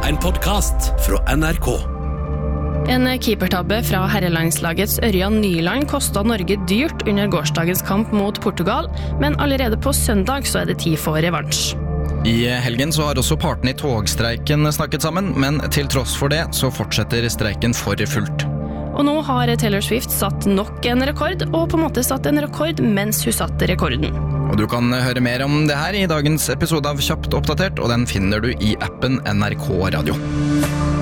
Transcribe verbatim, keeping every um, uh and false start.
en podcast fra N R K. En keepertabbe fra herrelandslagets Ørjan Nyland kostet Norge dyrt under gårsdagens kamp mot Portugal, men allerede på søndag så er det tid for revansj. I helgen så har også partene i togstreiken snakket sammen, men til tross for det så fortsetter streiken for fullt. Og nå har Taylor Swift satt nok en rekord, og på en måte satt en rekord mens hun satte rekorden. Og du kan høre mer om det her i dagens episode av Kjapt oppdatert, og den finner du i appen N R K Radio.